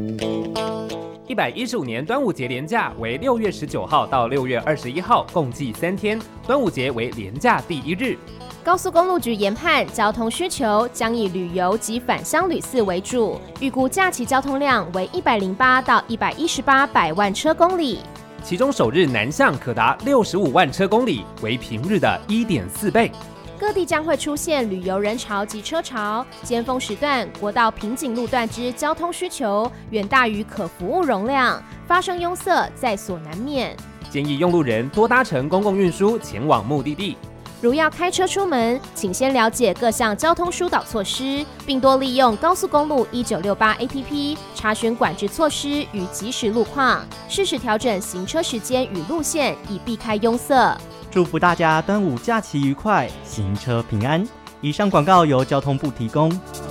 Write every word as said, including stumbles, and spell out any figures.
一百一十五年端午节连假为六月十九号到六月二十一号，共计三天。端午节为连假第一日。 高速公路局研判，交通需求将以旅游及返乡旅次为主，预估假期交通量为一百零八到一百一十八百万车公里， 其中首日南向可达六十五万车公里，为平日的一点四倍。 各地将会出现旅游人潮及车潮，尖峰时段国道瓶颈路段之交通需求远大于可服务容量，发生拥塞在所难免。 建议用路人多搭乘公共运输前往目的地。 如要开车出门，请先了解各项交通疏导措施，并多利用高速公路一九六八 A P P 查询管制措施与即时路况，适时调整行车时间与路线，以避开拥塞。 祝福大家端午假期愉快，行车平安。以上广告由交通部提供。